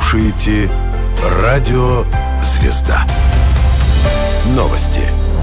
слушаете Радио Звезда. Новости.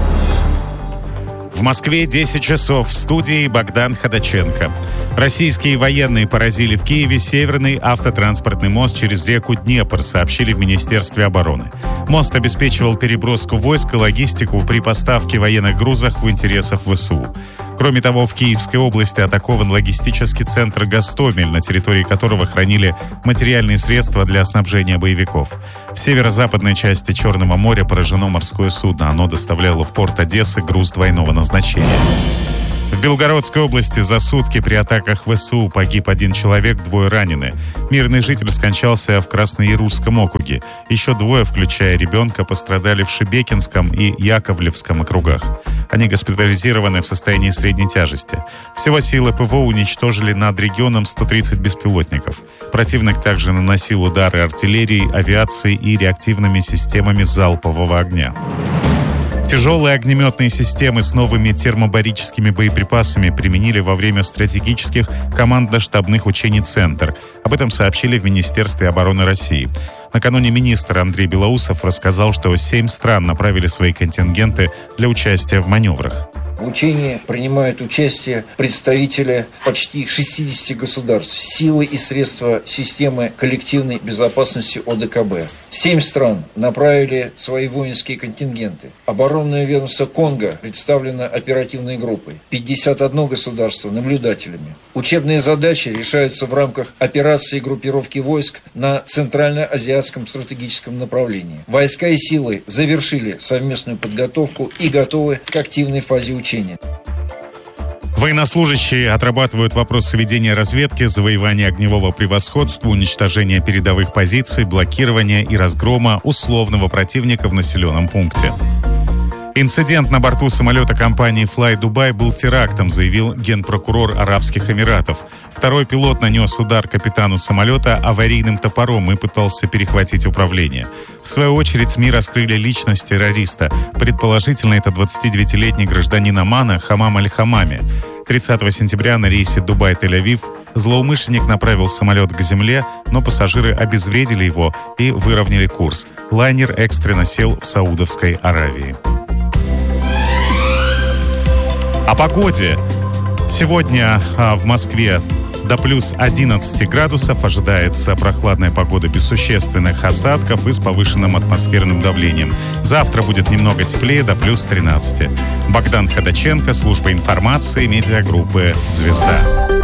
В Москве 10 часов. В студии Богдан Ходаченко. Российские военные поразили в Киеве северный автотранспортный мост через реку Днепр, сообщили в Министерстве обороны. Мост обеспечивал переброску войск и логистику при поставке военных грузов в интересах ВСУ. Кроме того, в Киевской области атакован логистический центр «Гостомель», на территории которого хранили материальные средства для снабжения боевиков. В северо-западной части Черного моря поражено морское судно. Оно доставляло в порт Одессы груз двойного назначения. В Белгородской области за сутки при атаках ВСУ погиб 1 человек, 2 ранены. Мирный житель скончался в Краснояружском округе. Еще 2, включая ребенка, пострадали в Шебекинском и Яковлевском округах. Они госпитализированы в состоянии средней тяжести. Всего силы ПВО уничтожили над регионом 130 беспилотников. Противник также наносил удары артиллерией, авиацией и реактивными системами залпового огня. Тяжелые огнеметные системы с новыми термобарическими боеприпасами применили во время стратегических командно-штабных учений «Центр». Об этом сообщили в Министерстве обороны России. Накануне министр Андрей Белоусов рассказал, что 7 стран направили свои контингенты для участия в маневрах. В учении принимают участие представители почти 60 государств, силы и средства системы коллективной безопасности ОДКБ. 7 стран направили свои воинские контингенты. Оборонное ведомство Конго представлено оперативной группой. 51 государство наблюдателями. Учебные задачи решаются в рамках операции группировки войск на Центрально-Азиатском стратегическом направлении. Войска и силы завершили совместную подготовку и готовы к активной фазе учения. Военнослужащие отрабатывают вопросы ведения разведки, завоевания огневого превосходства, уничтожения передовых позиций, блокирования и разгрома условного противника в населенном пункте. Инцидент на борту самолета компании Fly Dubai был терактом, заявил генпрокурор Арабских Эмиратов. Второй пилот нанес удар капитану самолета аварийным топором и пытался перехватить управление. В свою очередь СМИ раскрыли личность террориста. Предположительно, это 29-летний гражданин Омана Хамам Аль-Хамами. 30 сентября на рейсе Дубай-Тель-Авив злоумышленник направил самолет к земле, но пассажиры обезвредили его и выровняли курс. Лайнер экстренно сел в Саудовской Аравии. О погоде. Сегодня в Москве до плюс 11 градусов ожидается прохладная погода без существенных осадков и с повышенным атмосферным давлением. Завтра будет немного теплее, до плюс 13. Богдан Ходаченко, служба информации, медиагруппы «Звезда».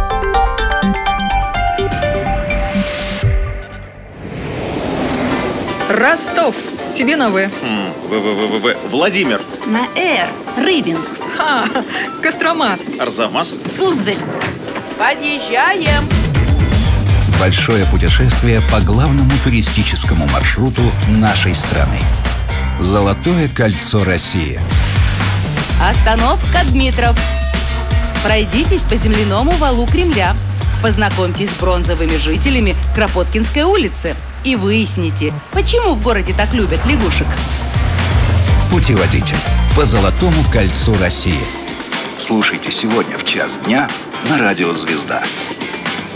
Ростов. Тебе на «В». Владимир. На «Р». Рыбинск. Кострома. Арзамас. Суздаль. Подъезжаем. Большое путешествие по главному туристическому маршруту нашей страны. Золотое кольцо России. Остановка Дмитров. Пройдитесь по земляному валу Кремля. Познакомьтесь с бронзовыми жителями Кропоткинской улицы. И выясните, почему в городе так любят лягушек. Путеводитель по Золотому кольцу России. Слушайте сегодня в час дня на Радио Звезда.